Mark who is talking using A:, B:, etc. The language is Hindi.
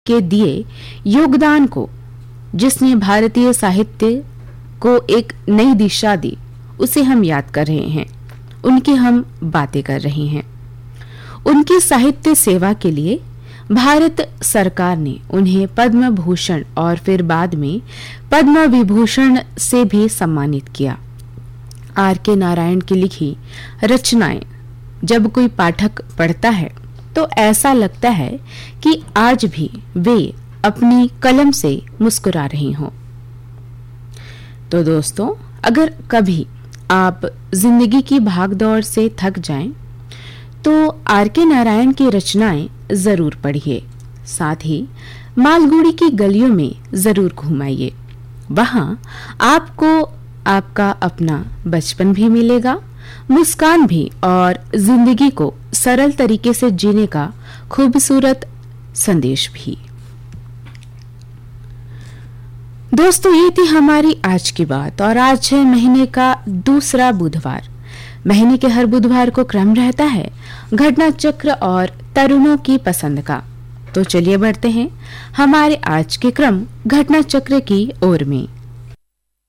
A: के दिए योगदान को, जिसने भारतीय साहित्य को एक नई दिशा दी, उसे हम याद कर रहे हैं, उनकी हम बातें कर रहे हैं। उनकी साहित्य सेवा के लिए भारत सरकार ने उन्हें पद्म भूषण और फिर बाद में पद्म विभूषण से भी सम्मानित किया। R.K. नारायण की लिखी रचनाएं जब कोई पाठक पढ़ता है तो ऐसा लगता है कि आज भी वे अपनी कलम से मुस्कुरा रही हों। तो दोस्तों, अगर कभी आप जिंदगी की भागदौड़ से थक जाएं, तो R.K. नारायण की रचनाएं जरूर पढ़िए। साथ ही मालगुड़ी की गलियों में जरूर घुमाइए। वहां आपको आपका अपना बचपन भी मिलेगा, मुस्कान भी, और जिंदगी को सरल तरीके से जीने का खूबसूरत संदेश भी। दोस्तों, ये थी हमारी आज की बात, और आज है महीने का दूसरा बुधवार। महीने के हर बुधवार को क्रम रहता है घटना चक्र और तरुणों की पसंद का। तो चलिए बढ़ते हैं हमारे आज के क्रम घटना चक्र की ओर में।